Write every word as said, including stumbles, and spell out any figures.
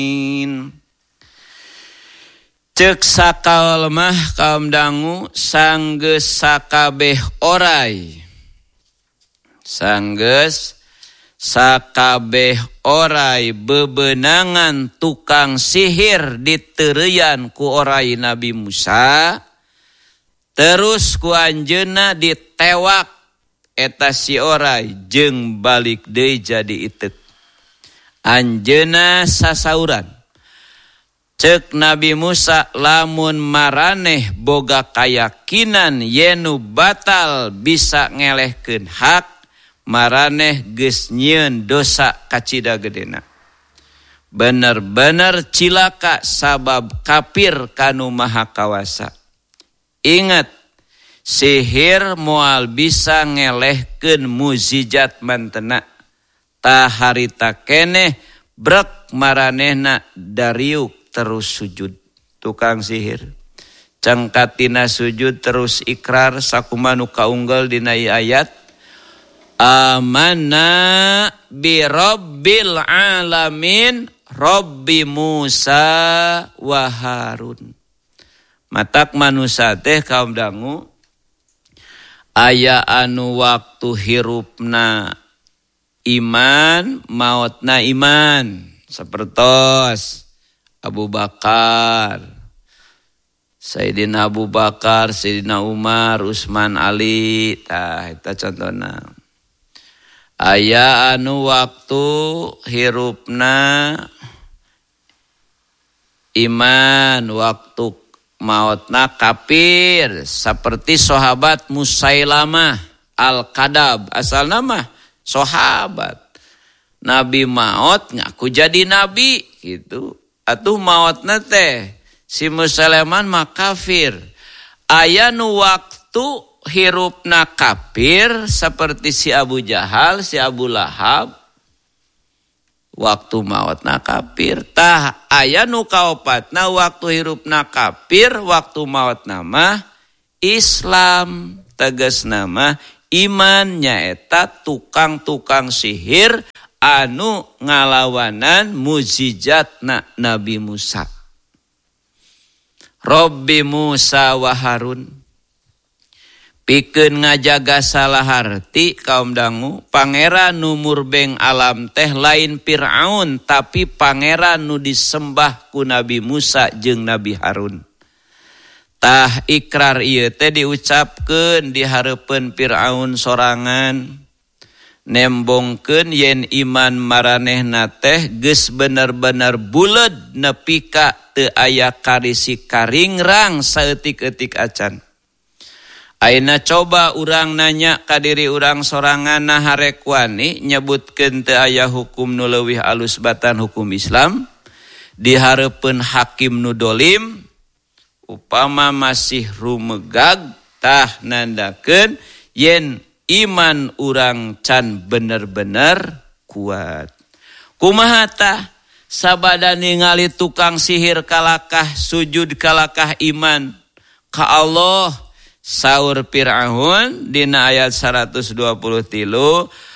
Ceuk sakaol mah kaum dangu sanggeus sakabeh oray. Sanggeus sakabeh oray bebenangan tukang sihir diteureyan ku oray Nabi Musa. Terus ku anjeunna ditewak eta si oray jeung balik deui jadi iteuk. Anjeunna sasauran. Ceuk Nabi Musa, lamun maraneh boga kayakinan yenu batal bisa ngelehkeun hak, maraneh geus nyieun dosa kacida gedena. Bener-bener cilaka sabab kafir kanu maha kawasa. Ingat, sihir moal bisa ngelehkeun mukjizat mantena. Ta harita keneh brek maranehna dariuk terus sujud. Tukang sihir cangkatina sujud terus ikrar sakumanu kaunggal dina ayat amanna bi rabbil alamin rabbi Musa wa Harun. Matak manusia teh kaum dangu aya anu waktu hirupna iman mautna iman sapertos Abu Bakar, Sayyidina Abu Bakar, Sayyidina Umar, Utsman, Ali, tah eta contohna. Aya anu waktu hirupna iman, waktu mautna kafir, seperti sahabat Musailamah Al-Kadab, asal nama sahabat. Nabi maut ngaku jadi nabi gitu. Atuh mautna teh si Musailamah mah kafir. Aya nu waktu hirupna kafir seperti si Abu Jahal, si Abu Lahab. Waktu mautna kafir. Tah aya nu kaopatna waktu hirupna kafir, waktu mautna mah Islam. Tegasna mah iman nyaeta tukang-tukang sihir anu ngalawanan mukjizatna Nabi Musa. Rabbi Musa wa Harun. Pikeun ngajaga salaharti kaum dangu, pangeran nu murbeng alam teh lain Firaun, tapi pangeran nu disembah ku Nabi Musa jeung Nabi Harun. Tah ikrar ieu teh diucapkeun di hareupeun Firaun sorangan. Nembongkeun yen iman maranehna teh geus bener-bener buleud nepi ka teu aya karisi karingrang saeutik-eutik acan. Ayeuna coba urang nanya ka diri urang sorangan nah harek wani nyebutkeun teu aya hukum nu leuwih alus batan hukum Islam di hareupeun hakim nu dolim upama masih rumegag tah nandakeun yen iman urang can bener-bener kuat. Kumaha tah sabada ningali tukang sihir kalakah sujud kalakah iman ka Allah. Saur Firaun dina ayat seratus dua puluh tilu